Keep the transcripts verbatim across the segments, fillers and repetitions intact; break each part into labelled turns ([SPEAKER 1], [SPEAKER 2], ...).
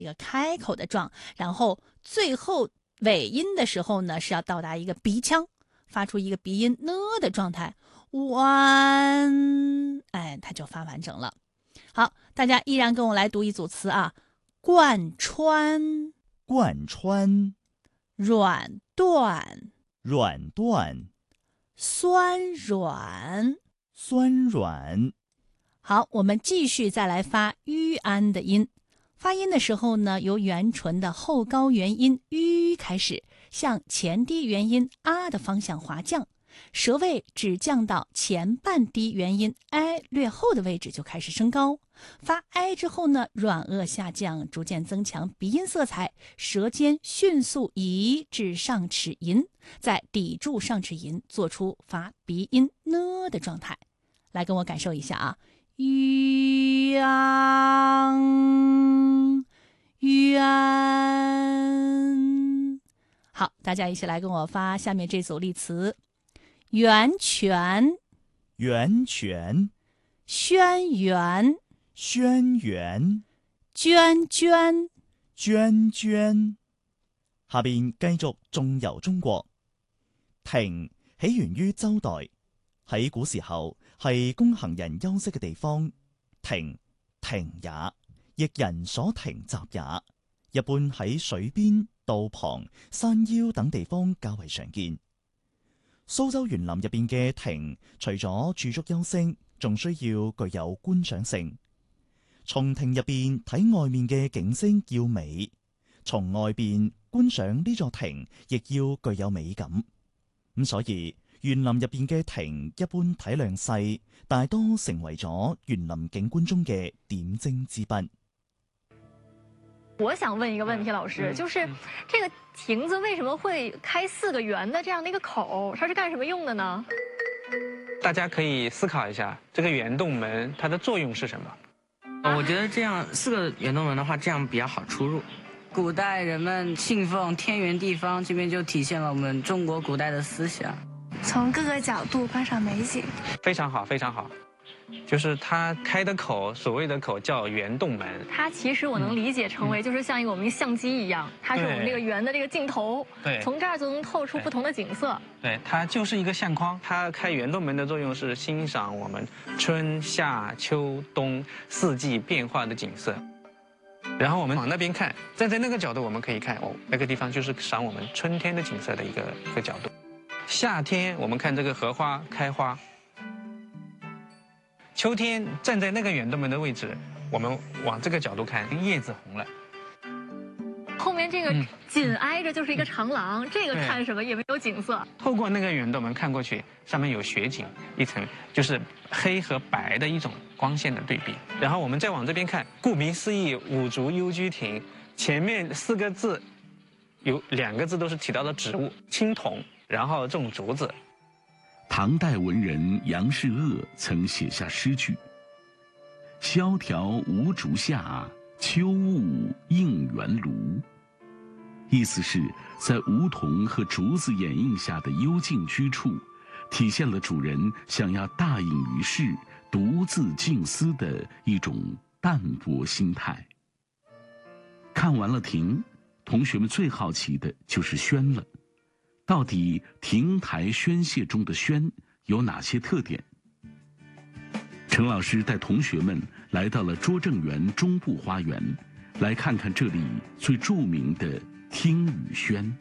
[SPEAKER 1] 一个开口的状，然后最后尾音的时候呢，是要到达一个鼻腔，发出一个鼻音呢的状态，弯，哎，它就发完整了。好，大家依然跟我来读一组词啊，贯穿，
[SPEAKER 2] 贯穿，
[SPEAKER 1] 软断，
[SPEAKER 2] 软断，
[SPEAKER 1] 酸软，
[SPEAKER 2] 酸软。
[SPEAKER 1] 好，我们继续再来发吁安的音。发音的时候呢，由元唇的后高元音吁开始，向前低元音啊的方向滑降，舌位只降到前半低元音 i 略后的位置就开始升高。发 i 之后呢，软腭下降，逐渐增强鼻音色彩，舌尖迅速移至上齿龈，再抵住上齿龈，做出发鼻音呢的状态。来跟我感受一下啊，吁安，吁安。好，大家一起来跟我发下面这组例词：源泉，
[SPEAKER 2] 源泉，
[SPEAKER 1] 轩辕，
[SPEAKER 2] 轩辕，
[SPEAKER 1] 涓涓，
[SPEAKER 2] 涓涓。下邊繼續縱遊中國。庭起源於周代，喺古時候係供行人休息嘅地方。庭，亭也，亦人所停集也。一般喺水邊、道旁、山腰等地方較為常見。蘇州園林入邊嘅亭，除咗駐足休息，仲需要具有觀賞性。從亭入邊睇外面嘅景色要美，從外邊觀賞呢座亭亦要具有美感。咁所以園林入邊嘅亭一般體量細，大多成為咗園林景觀中嘅點睛之筆。
[SPEAKER 3] 我想问一个问题，老师，就是这个亭子为什么会开四个圆的这样的一个口？它是干什么用的呢？
[SPEAKER 4] 大家可以思考一下，这个圆洞门它的作用是什么？
[SPEAKER 5] 我觉得这样四个圆洞门的话，这样比较好出入。古代人们信奉天圆地方，这边就体现了我们中国古代的思想。
[SPEAKER 6] 从各个角度观赏美景，
[SPEAKER 4] 非常好，非常好。就是它开的口，所谓的口叫圆洞门。
[SPEAKER 3] 它其实我能理解成为就是像一个我们相机一样，它是我们这个圆的这个镜头，
[SPEAKER 4] 对，
[SPEAKER 3] 从这儿就能透出不同的景色。
[SPEAKER 4] 对，它就是一个相框。它开圆洞门的作用是欣赏我们春夏秋冬四季变化的景色。然后我们往那边看，站在那个角度我们可以看哦，那个地方就是赏我们春天的景色的一个一个角度。夏天我们看这个荷花开花。秋天站在那个圆洞门的位置，我们往这个角度看，叶子红了。
[SPEAKER 3] 后面这个紧挨着就是一个长廊，嗯、这个看什么也没有景色。
[SPEAKER 4] 透过那个圆洞门看过去，上面有雪景一层，就是黑和白的一种光线的对比。然后我们再往这边看，顾名思义，五竹幽居亭，前面四个字，有两个字都是提到的植物青桐，然后种竹子。
[SPEAKER 7] 唐代文人杨士鄂曾写下诗句：“萧条无竹下，秋雾映园庐。”意思是在梧桐和竹子掩映下的幽静居处，体现了主人想要大隐于世、独自静思的一种淡泊心态。看完了亭，同学们最好奇的就是轩了。到底亭台轩榭中的轩有哪些特点？陈老师带同学们来到了拙政园中部花园，来看看这里最著名的听雨轩。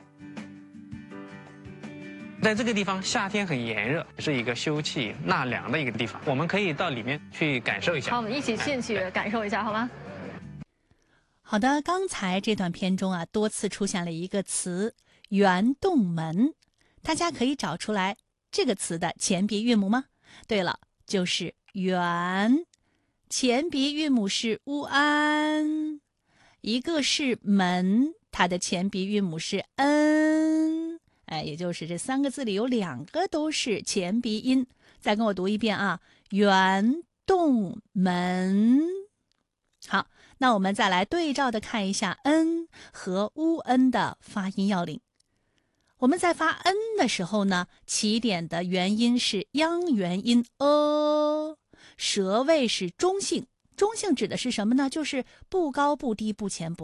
[SPEAKER 4] 在这个地方，夏天很炎热，是一个休憩纳凉的一个地方，我们可以到里面去感受一下。
[SPEAKER 3] 好，我们一起进去感受一下，好吗？
[SPEAKER 1] 好的，刚才这段片中啊，多次出现了一个词圆洞门，大家可以找出来这个词的前鼻韵母吗？对了，就是圆，前鼻韵母是乌安，一个是门，它的前鼻韵母是恩，哎，也就是这三个字里有两个都是前鼻音。再跟我读一遍啊，圆洞门。好，那我们再来对照的看一下恩和乌恩的发音要领。我们在发恩的时候呢，起点的元音是央元音呃，舌位是中性， 中性指的是什么呢？就是不高不低不前不